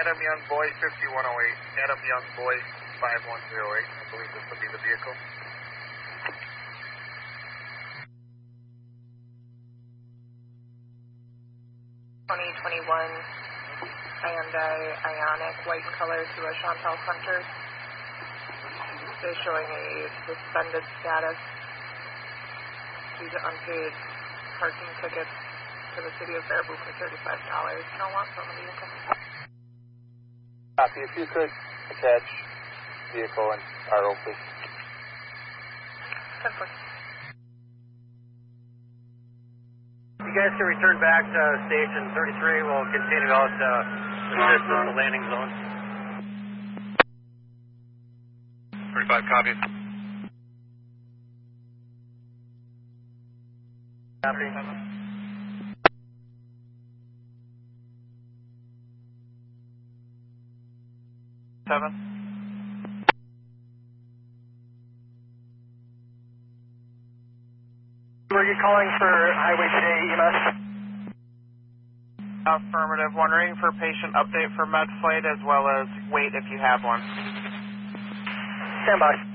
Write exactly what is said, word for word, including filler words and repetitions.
Adam Young Boy fifty-one oh eight. Adam Young Boy five one zero eight. I believe this will be the vehicle. twenty twenty-one Hyundai Ioniq, white color to a Chantal Hunter. They're showing a suspended status due to unpaid parking tickets to the city of Baraboo for thirty-five dollars. No want from the vehicle. Copy. If you could attach vehicle and R O, please. ten four. You guys can return back to station thirty-three. We'll continue out to assist with the landing zone. thirty-five copies. Copy. Seven. Were you calling for highway today, E M S? Affirmative. Wondering for patient update for med flight as well as weight if you have one. Stand by.